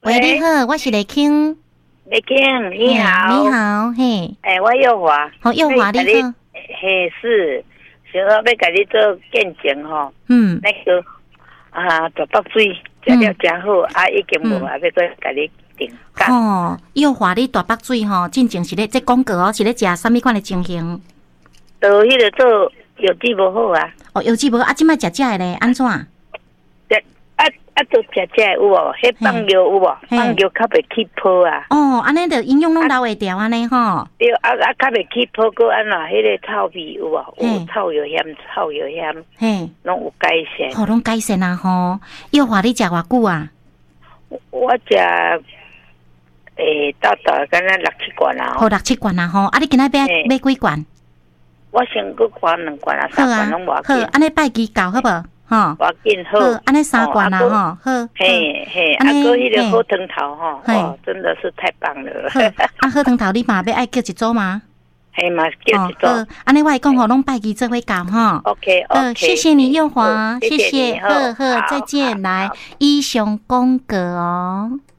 喂，你好，我是雷青。 雷青，你好。 你好，嘿。 我幼华。 好，幼华你好。 嘿，是，想要给你做见证吼。那个大北水食了真好，已经无要再给你订干。 哦，幼华你大北水吼，真正是咧这广告哦，是咧食什么款的情形？ 就迄个做药剂无好啊。 哦，药剂无啊，即摆食的咧，安怎？ 都食有无？迄放药有无？放药较袂起泡啊。 哦，安尼就营养拢留会掉安尼吼。 对，较袂起泡，搁安怎？迄个臭味有无？有臭药咸，嘿，拢有改善。 吼，拢改善啊吼。幼华你食偌久啊？ 我食到敢若6、7罐啊。 好6、7罐啊吼。啊，你今仔买几罐？ 我先搁灌2罐啊，3罐拢无。 好，安尼拜期到好无？吼， 我紧好， 安尼3罐啊，吼，好， 嘿，搁迄个好汤头吼，哦，真的是太棒了。 好汤头你嘛要爱叫一组吗？ 嘿嘛，叫一组。 安尼我来讲吼，拢拜期做伙到吼。 OK， 谢谢你幼华，谢谢，再见，来以上公告哦。